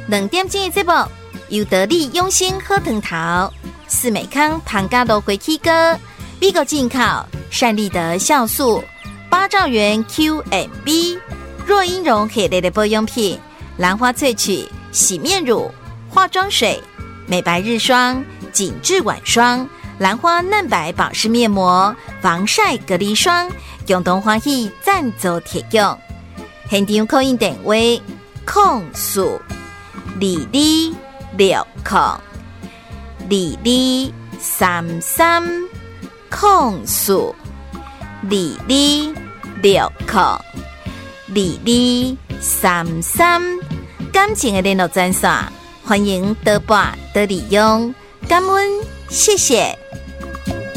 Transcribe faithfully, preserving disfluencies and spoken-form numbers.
两点钟的节目，由得力用心喝藤桃、四美康庞家罗回 K 歌、美国进口善利德酵素、八兆元 Q M B、若英绒系列的保养品、兰花萃取洗面乳、化妆水、美白日霜、紧致晚霜、兰花嫩白保湿面膜、防晒隔离霜，共同欢喜赞助提供。现场扣印电话：空数二二六空二二三三空数二二六空二二三三。感情的联络专线，欢迎多拨多利用，感恩，谢谢。